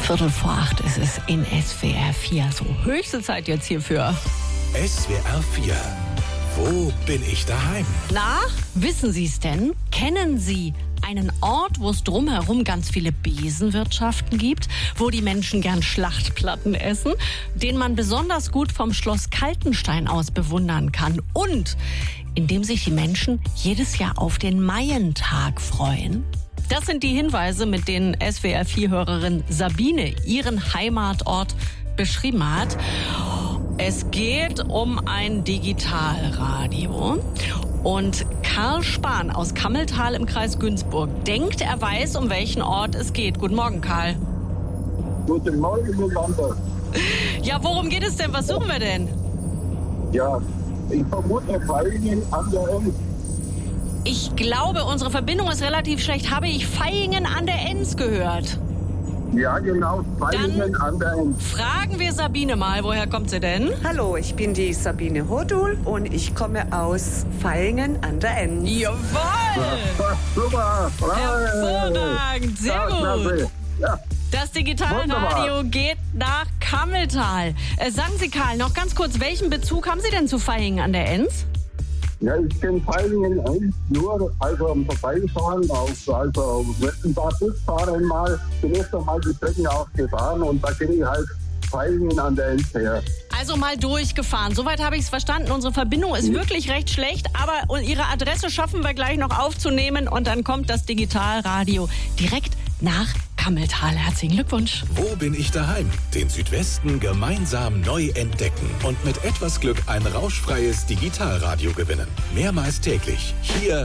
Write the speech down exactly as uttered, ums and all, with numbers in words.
Viertel vor acht ist es in S W R vier. So, höchste Zeit jetzt hierfür. S W R vier. Wo bin ich daheim? Na, wissen Sie es denn? Kennen Sie einen Ort, wo es drumherum ganz viele Besenwirtschaften gibt, wo die Menschen gern Schlachtplatten essen, den man besonders gut vom Schloss Kaltenstein aus bewundern kann und in dem sich die Menschen jedes Jahr auf den Maientag freuen? Das sind die Hinweise, mit denen S W R vier-Hörerin Sabine ihren Heimatort beschrieben hat. Es geht um ein Digitalradio. Und Karl Spahn aus Kammeltal im Kreis Günzburg denkt, er weiß, um welchen Ort es geht. Guten Morgen, Karl. Guten Morgen, miteinander. Ja, worum geht es denn? Was suchen wir denn? Ja, ich vermute Feilingen an der Enz. Ich glaube, unsere Verbindung ist relativ schlecht. Habe ich Vaihingen an der Enz gehört? Ja, genau, Feilingen Dann an der Enz. Fragen wir Sabine mal, woher kommt sie denn? Hallo, ich bin die Sabine Hodul und ich komme aus Vaihingen an der Enz. Jawohl! Ja, super, Hervorragend, sehr ja, gut. klasse. Ja. Das Digitalradio Wunderbar. geht nach Kammeltal. Äh, sagen Sie, Karl, noch ganz kurz, welchen Bezug haben Sie denn zu Vaihingen an der Enz? Ja, ich kenne Feilingen eigentlich nur, also am Vorbeifahren, auf, also auf Wettenbad Busfahren mal, zunächst einmal die Strecken auch gefahren und da kenne ich halt Feilingen an der Enz her. Also mal durchgefahren. Soweit habe ich es verstanden. Unsere Verbindung ist wirklich recht schlecht, aber Ihre Adresse schaffen wir gleich noch aufzunehmen und dann kommt das Digitalradio direkt nach Kammeltal. Herzlichen Glückwunsch. Wo bin ich daheim? Den Südwesten gemeinsam neu entdecken und mit etwas Glück ein rauschfreies Digitalradio gewinnen. Mehrmals täglich hier